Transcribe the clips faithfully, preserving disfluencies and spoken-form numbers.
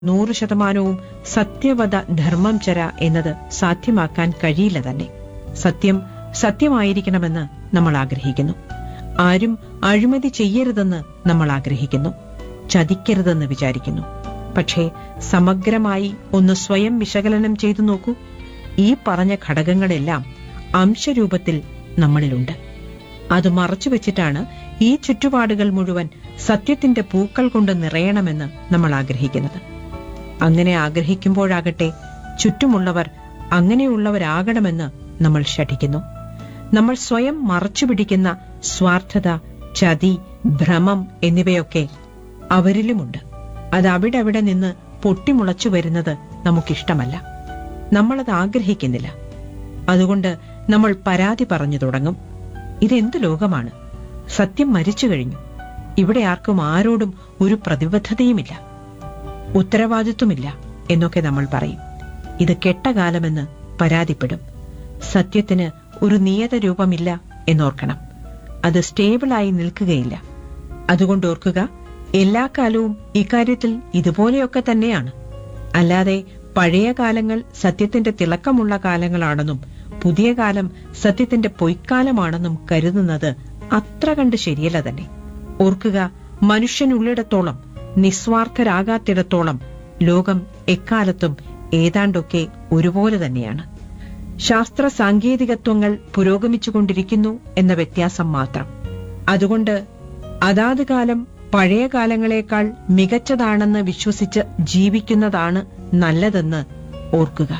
നൂറ് ശതമാനവും സത്യവത ധർമ്മം ചര എന്നത് സാധ്യമാക്കാൻ കഴിയില്ല തന്നെ. സത്യം സത്യമായിരിക്കണമെന്ന് നമ്മൾ ആഗ്രഹിക്കുന്നു. ആരും അഴിമതി ചെയ്യരുതെന്ന് നമ്മൾ ആഗ്രഹിക്കുന്നു. ചതിക്കരുതെന്ന് വിചാരിക്കുന്നു. പക്ഷേ സമഗ്രമായി ഒന്ന് സ്വയം വിശകലനം ചെയ്തു നോക്കൂ. ഈ പറഞ്ഞ ഘടകങ്ങളെല്ലാം അംശരൂപത്തിൽ നമ്മളിലുണ്ട്. അത് മറച്ചുവെച്ചിട്ടാണ് ഈ ചുറ്റുപാടുകൾ മുഴുവൻ സത്യത്തിന്റെ പൂക്കൾ കൊണ്ട് നിറയണമെന്ന് നമ്മൾ ആഗ്രഹിക്കുന്നത്. അങ്ങനെ ആഗ്രഹിക്കുമ്പോഴാകട്ടെ ചുറ്റുമുള്ളവർ അങ്ങനെയുള്ളവരാകണമെന്ന് നമ്മൾ ശഠിക്കുന്നു. നമ്മൾ സ്വയം മറച്ചുപിടിക്കുന്ന സ്വാർത്ഥത, ചതി, ഭ്രമം എന്നിവയൊക്കെ അവരിലുമുണ്ട്. അത് അവിടെ അവിടെ നിന്ന് പൊട്ടിമുളച്ചു വരുന്നത് നമുക്കിഷ്ടമല്ല. നമ്മളത് ആഗ്രഹിക്കുന്നില്ല. അതുകൊണ്ട് നമ്മൾ പരാതി പറഞ്ഞു തുടങ്ങും. ഇതെന്ത് ലോകമാണ്? സത്യം മരിച്ചു കഴിഞ്ഞു. ഇവിടെ ആർക്കും ആരോടും ഒരു പ്രതിബദ്ധതയുമില്ല, ഉത്തരവാദിത്വമില്ല എന്നൊക്കെ നമ്മൾ പറയും. ഇത് കെട്ടകാലമെന്ന് പരാതിപ്പെടും. സത്യത്തിന് ഒരു നിയത രൂപമില്ല എന്നോർക്കണം. അത് സ്റ്റേബിളായി നിൽക്കുകയില്ല. അതുകൊണ്ട് ഓർക്കുക, എല്ലാ കാലവും ഇക്കാര്യത്തിൽ ഇതുപോലെയൊക്കെ തന്നെയാണ്. അല്ലാതെ പഴയ കാലങ്ങൾ സത്യത്തിന്റെ തിളക്കമുള്ള കാലങ്ങളാണെന്നും പുതിയ കാലം സത്യത്തിന്റെ പൊയ്ക്കാലമാണെന്നും കരുതുന്നത് അത്ര കണ്ട് ശരിയല്ല തന്നെ. ഓർക്കുക, മനുഷ്യനുള്ളിടത്തോളം, നിസ്വാർത്ഥരാകാത്തിടത്തോളം ലോകം എക്കാലത്തും ഏതാണ്ടൊക്കെ ഒരുപോലെ തന്നെയാണ്. ശാസ്ത്ര സാങ്കേതികത്വങ്ങൾ പുരോഗമിച്ചുകൊണ്ടിരിക്കുന്നു എന്ന വ്യത്യാസം മാത്രം. അതുകൊണ്ട് അതാത് കാലം പഴയ കാലങ്ങളെക്കാൾ മികച്ചതാണെന്ന് വിശ്വസിച്ച് ജീവിക്കുന്നതാണ് നല്ലതെന്ന് ഓർക്കുക.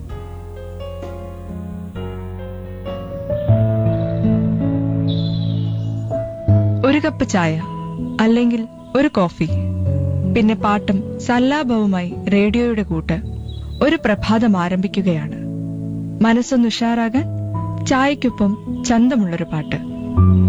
ഒരു കപ്പ് ചായ അല്ലെങ്കിൽ ഒരു കോഫി, പിന്നെ പാട്ടും സല്ലാപവുമായി റേഡിയോയുടെ കൂട്ട്. ഒരു പ്രഭാതം ആരംഭിക്കുകയാണ്. മനസ്സൊന്ന് ഉഷാറാകാൻ ചായക്കൊപ്പം ചന്തമുള്ളൊരു പാട്ട്.